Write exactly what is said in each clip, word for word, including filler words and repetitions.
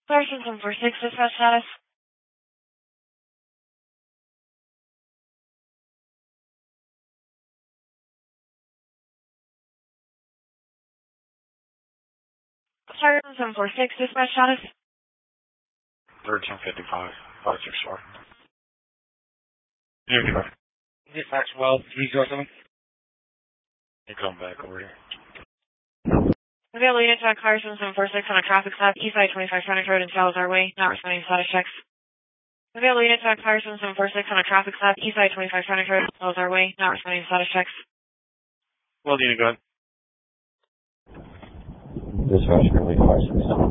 Larson seven four six, dispatch status. Larson seven four six, dispatch status. thirteen fifty-five, five six four. Yeah, Dispatch well, three zero seven. you come back over here. Available unit to Larson seven four six on a traffic stop, Eastside twenty-five Frontage Road in Salazar Way, not responding to status checks. Available unit to Larson seven four six on a traffic stop, Eastside twenty-five Frontage Road in Salazar Way, not responding to status checks. Well, unit, go ahead. Dispatch currently five six seven.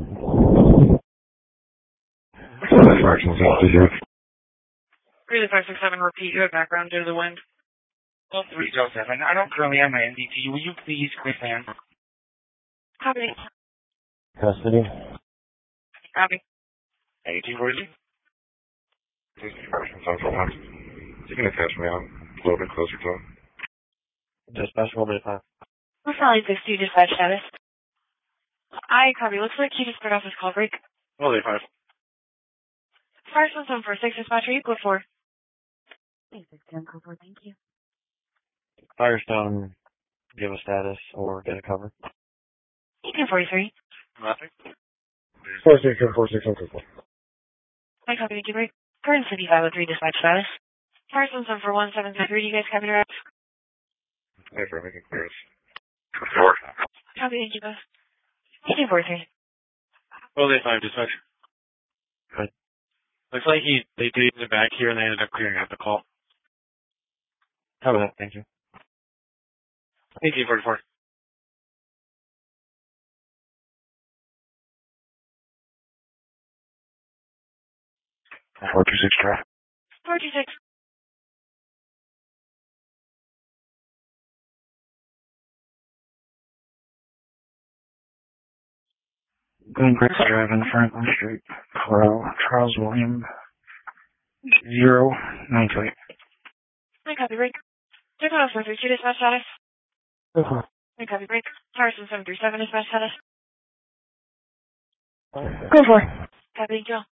Fractions after you. Really five six seven, repeat, you have background due to the wind. Well, three zero seven. I don't currently have my N D T. Will you please quit fan? Copy. Custody. Copy. eighteen forty. Fractions on four hundred. You can attach me out a little bit closer to him. Dispatch will be five. We're Solid six two, dispatch status. I copy. Looks like he just got off his call break. Well, they five. Larson seven four six, dispatch, are you code four? Thank you. Firestone, give a status or get a cover. eighteen forty-three. Nothing. Four six seven four six seven four. I copy. Thank you, break. Current City five oh three, dispatch status. Larson seven four one seven three, do you guys copy your apps? Hey, for making clear. Four. Copy. Thank you, both. eighteen forty-three. Well, they five, dispatch. Good. Looks like he they did it back here and they ended up clearing out the call. Cover that, thank you. eighteen forty-four. four two six traffic. four two six. Going Chris driving Franklin Street. Hello, Charles William. Zero nine two eight. I copy, break. They're going four three two, dispatch status. Uh-huh. I copy, break. Larson seven three seven, dispatch status. Go for it. Copy. Thank you.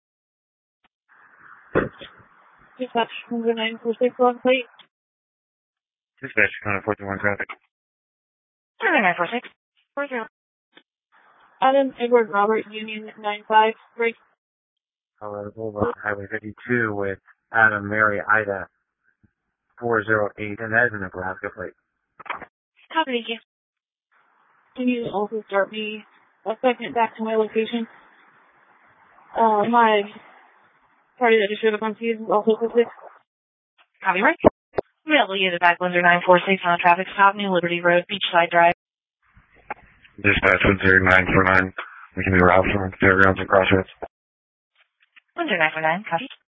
Dispatch number nine four six, long plate. Dispatch, kind of four two one traffic. Number nine four six. four zero. Adam Edward Robert Union nine five, break. Colorado Boulevard, Highway fifty-two with Adam Mary Ida four zero eight, and that is a Nebraska plate. Copy, thank you. Can you also start me a second back to my location? Uh, my party that just showed up on Fuse is also for six. Copy, right? Available unit back Windsor nine four six on a traffic stop, New Liberty Road, Beachside Drive. Dispatch one zero nine four nine. We can be route from fairgrounds and crossroads. Windsor nine four nine, copy.